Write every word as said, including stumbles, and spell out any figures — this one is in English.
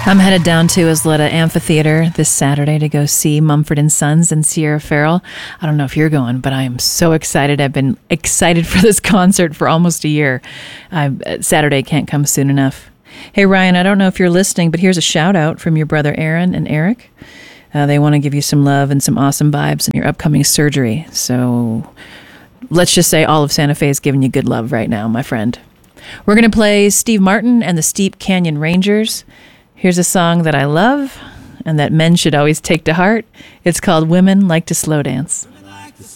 I'm headed down to Isleta Amphitheater this Saturday to go see Mumford and Sons and Sierra Farrell. I don't know if you're going, but I am so excited. I've been excited for this concert for almost a year. I, Saturday can't come soon enough. Hey, Ryan, I don't know if you're listening, but here's a shout out from your brother Aaron and Eric. Uh, they want to give you some love and some awesome vibes in your upcoming surgery. So let's just say all of Santa Fe is giving you good love right now, my friend. We're going to play Steve Martin and the Steep Canyon Rangers. Here's a song that I love and that men should always take to heart. It's called Women Like to Slow Dance.